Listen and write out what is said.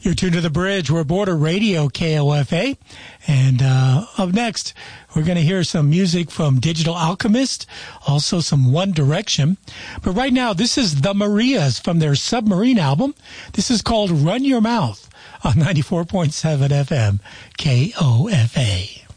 You're tuned to The Bridge. We're Border Radio, KOFA. And up next, we're going to hear some music from Digital Alchemist, also some One Direction. But right now, this is The Marias from their Submarine album. This is called Run Your Mouth on 94.7 FM, KOFA.